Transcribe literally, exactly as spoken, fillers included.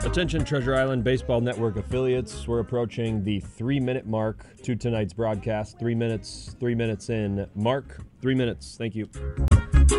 Attention Treasure Island Baseball Network affiliates. We're approaching the three-minute mark to tonight's broadcast. Three minutes, three minutes in. Mark, three minutes. Thank you.